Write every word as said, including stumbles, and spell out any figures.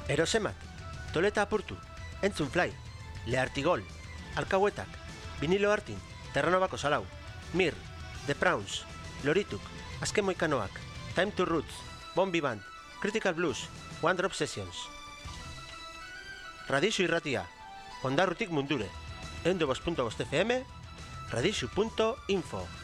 Erosemat, Toleta apurtu, Entzun Fly, Leartigol, Alkauetak, Vinilo Artin, Terranobako Salau, Mir, The Prawns, Lorituk, Azken Moikanoak, Time to Roots, Bombi Band, Critical Blues, One Drop Sessions. Radixu irratia, Ondarrutik mundure, ehun eta bost puntu bost F M, radixu puntu info.